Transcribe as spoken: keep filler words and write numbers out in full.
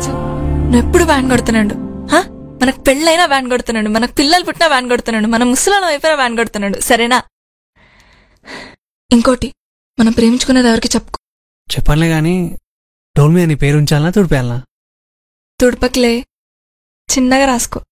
రాజు నువ్వు ఎప్పుడు వ్యాన్ కొడుతున్నాడు. మనకు పెళ్ళైనా వ్యాన్ కొడుతున్నాడు, మనకు పిల్లలు పుట్టినా వ్యాన్ కొడుతున్నాడు, మన ముసలాం అయిపోయినా వ్యాన్ కొడుతున్నాడు. సరేనా? ఇంకోటి, మనం ప్రేమించుకునేది ఎవరికి చెప్పుకో. చెప్పనులే గాని డోల్ మీద నీ పేరు ఉంచాలనా తుడిపేయాలనా? తుడపకిలే, చిన్నగా రాసుకో.